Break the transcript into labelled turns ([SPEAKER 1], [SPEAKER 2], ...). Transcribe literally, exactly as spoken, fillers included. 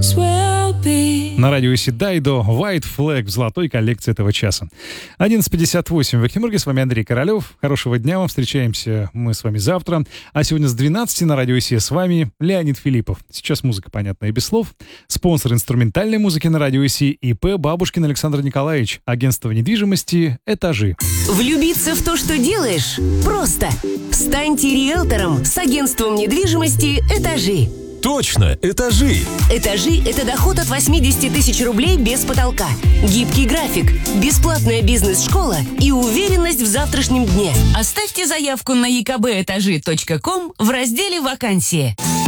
[SPEAKER 1] На радио Си Дайдо White Flag в золотой коллекции этого часа. одиннадцать пятьдесят восемь в Экимурге. С вами Андрей Королев. Хорошего дня вам. Встречаемся мы с вами завтра. А сегодня с двенадцати на радио Си с вами Леонид Филиппов. Сейчас музыка понятная и без слов. Спонсор инструментальной музыки на радио Си ИП Бабушкин Александр Николаевич. Агентство недвижимости «Этажи».
[SPEAKER 2] Влюбиться в то, что делаешь, просто. Станьте риэлтором с агентством недвижимости «Этажи».
[SPEAKER 3] Точно, «Этажи».
[SPEAKER 2] «Этажи» — это доход от восемьдесят тысяч рублей без потолка, гибкий график, бесплатная бизнес-школа и уверенность в завтрашнем дне. Оставьте заявку на и ка бэ этажи точка ком в разделе «Вакансии».